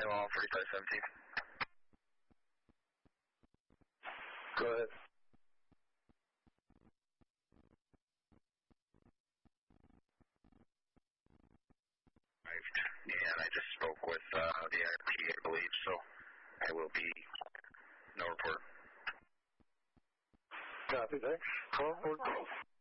all 4517. Go ahead. And I just spoke with the IRP, I believe, so I will be no report. Copy, thanks. Call.